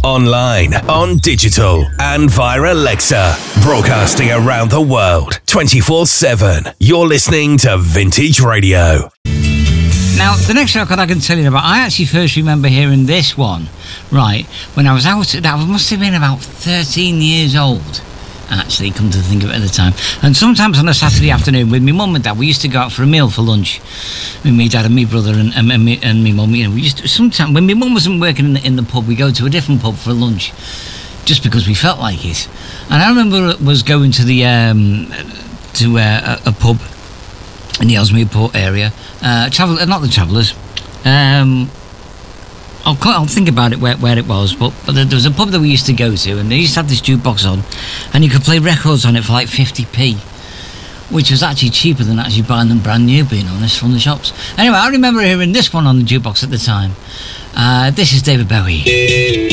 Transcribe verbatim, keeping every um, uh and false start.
online, on digital, and via Alexa. Broadcasting around the world, twenty-four seven. You're listening to Vintage Radio. Now, the next record I can tell you about, I actually first remember hearing this one, right, when I was out, I must have been about thirteen years old. Actually, come to think of it at the time. And sometimes on a Saturday afternoon with my mum and dad, we used to go out for a meal for lunch. With me dad and me brother and, and, and me and me mum. You know, we used to, sometimes when my mum wasn't working in the, in the pub, we go to a different pub for lunch, just because we felt like it. And I remember it was going to the um, to uh, a, a pub in the Ellesmere Port area. Uh, travel, not the Travellers. Um, I'll, I'll think about it where, where it was, but, but there was a pub that we used to go to, and they used to have this jukebox on, and you could play records on it for like fifty p, which was actually cheaper than actually buying them brand new, being honest, from the shops. Anyway, I remember hearing this one on the jukebox at the time. Uh, this is David Bowie.